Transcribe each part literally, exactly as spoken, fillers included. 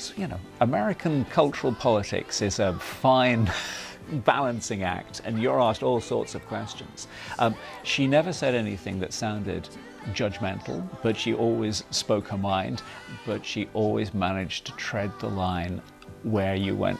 it's, you know, American cultural politics is a fine balancing act, and you're asked all sorts of questions. Um, she never said anything that sounded judgmental, but she always spoke her mind, but she always managed to tread the line where you went,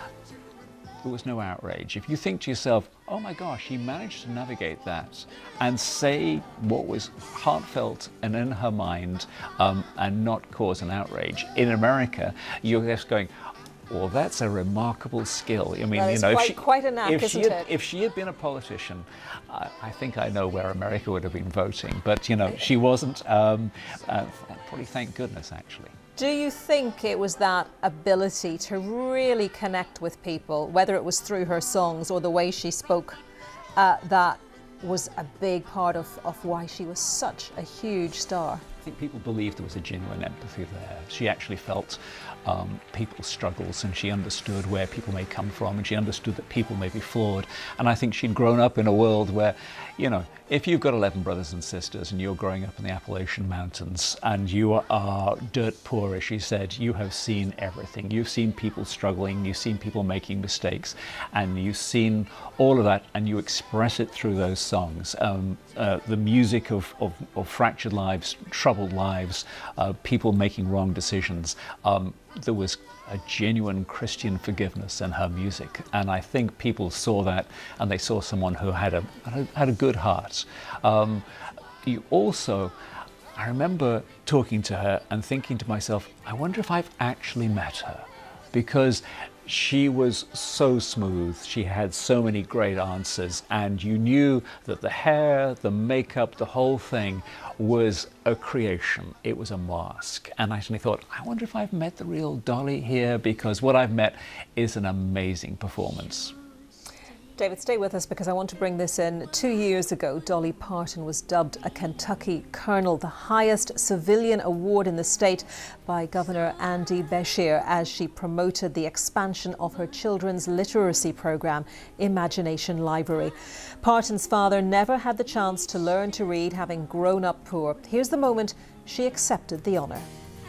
there was no outrage. If you think to yourself, oh my gosh, he managed to navigate that and say what was heartfelt and in her mind, um, and not cause an outrage. In America, you're just going, well, that's a remarkable skill. I mean, that you is know, quite, if she, quite a knack, if isn't she had, it? If she had been a politician, I, I think I know where America would have been voting. But, you know, she wasn't. Um, uh, probably thank goodness, actually. Do you think it was that ability to really connect with people, whether it was through her songs or the way she spoke, uh, that was a big part of, of why she was such a huge star? I think people believed there was a genuine empathy there. She actually felt um, people's struggles, and she understood where people may come from, and she understood that people may be flawed. And I think she'd grown up in a world where, you know, if you've got eleven brothers and sisters and you're growing up in the Appalachian Mountains and you are dirt poor, as she said, you have seen everything. You've seen people struggling, you've seen people making mistakes, and you've seen all of that, and you express it through those songs. Um, uh, the music of, of, of fractured lives, troubled lives, uh, people making wrong decisions. Um, there was a genuine Christian forgiveness in her music, and I think people saw that, and they saw someone who had a had a good heart. Um, you also, I remember talking to her and thinking to myself, I wonder if I've actually met her, because she was so smooth, she had so many great answers, and you knew that the hair, the makeup, the whole thing was a creation. It was a mask. And I actually thought, I wonder if I've met the real Dolly here, because what I've met is an amazing performance. David, stay with us, because I want to bring this in. Two years ago, Dolly Parton was dubbed a Kentucky Colonel, the highest civilian award in the state, by Governor Andy Beshear, as she promoted the expansion of her children's literacy program, Imagination Library. Parton's father never had the chance to learn to read, having grown up poor. Here's the moment she accepted the honor.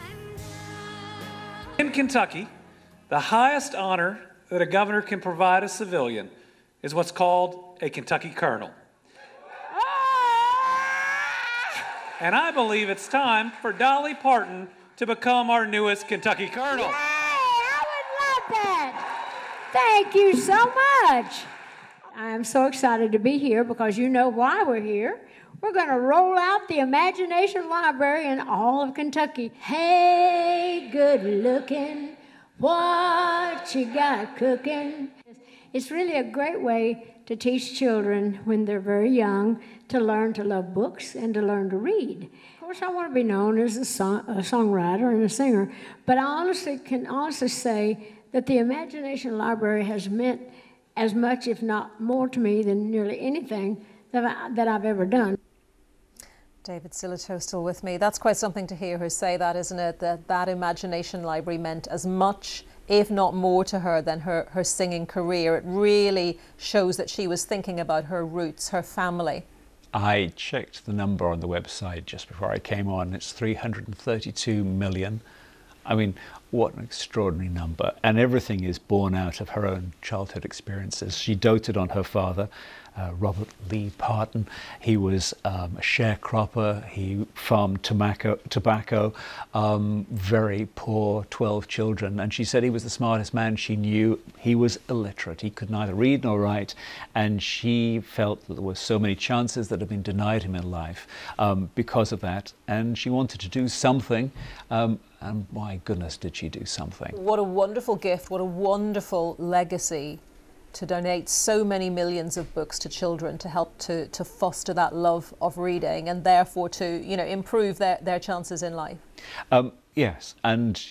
In Kentucky, the highest honor that a governor can provide a civilian is what's called a Kentucky Colonel. And I believe it's time for Dolly Parton to become our newest Kentucky Colonel. Yay, I would love that. Thank you so much. I am so excited to be here, because you know why we're here. We're going to roll out the Imagination Library in all of Kentucky. Hey, good looking, what you got cooking? It's really a great way to teach children when they're very young to learn to love books and to learn to read. Of course, I want to be known as a, song, a songwriter and a singer, but I honestly can honestly say that the Imagination Library has meant as much, if not more, to me than nearly anything that, I, that I've ever done. David Sillitoe still with me. That's quite something to hear her say that, isn't it? That that Imagination Library meant as much, if not more, to her than her, her singing career. It really shows that she was thinking about her roots, her family. I checked the number on the website just before I came on. It's three hundred thirty-two million. I mean, what an extraordinary number. And everything is born out of her own childhood experiences. She doted on her father, uh, Robert Lee Parton. He was um, a sharecropper. He farmed tobacco, tobacco um, very poor, twelve children. And she said he was the smartest man she knew. He was illiterate. He could neither read nor write. And she felt that there were so many chances that had been denied him in life um, because of that. And she wanted to do something. Um, And my goodness, did she do something. What a wonderful gift, what a wonderful legacy to donate so many millions of books to children to help to, to foster that love of reading, and therefore to, you know, improve their, their chances in life. Um, yes, and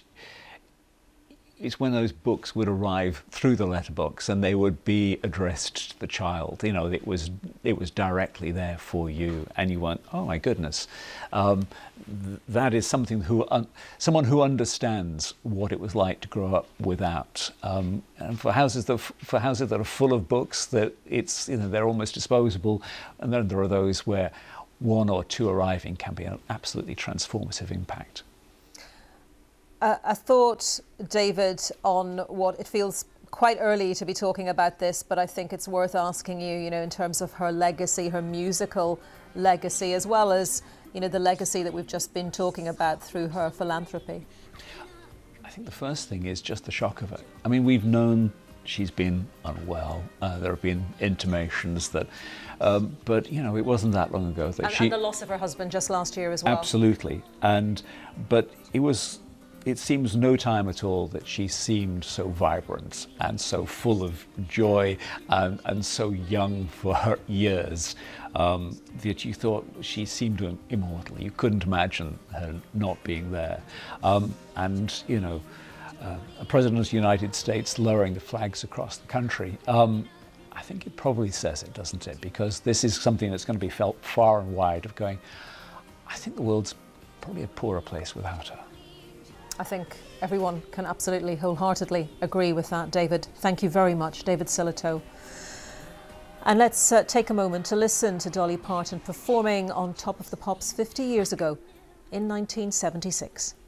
it's when those books would arrive through the letterbox and they would be addressed to the child. You know, it was it was directly there for you, and you went, oh my goodness, um, th that is something who un someone who understands what it was like to grow up without. Um, and for houses that for houses that are full of books, that it's, you know, they're almost disposable, and then there are those where one or two arriving can be an absolutely transformative impact. a, a thought, David, on what it feels quite early to be talking about this, but I think it's worth asking you, you know, in terms of her legacy, her musical legacy, as well as, you know, the legacy that we've just been talking about through her philanthropy. I think the first thing is just the shock of it. I mean, we've known she's been unwell. Uh, there have been intimations that, um, but you know, it wasn't that long ago that and, she. And the loss of her husband just last year as well. Absolutely, and but it was. It seems no time at all that she seemed so vibrant and so full of joy and, and so young for her years um, that you thought she seemed immortal. You couldn't imagine her not being there. Um, and, you know, uh, a President of the United States lowering the flags across the country, um, I think it probably says it, doesn't it? Because this is something that's going to be felt far and wide of going, I think the world's probably a poorer place without her. I think everyone can absolutely wholeheartedly agree with that, David. Thank you very much, David Sillitoe. And let's uh, take a moment to listen to Dolly Parton performing on Top of the Pops fifty years ago in nineteen seventy-six.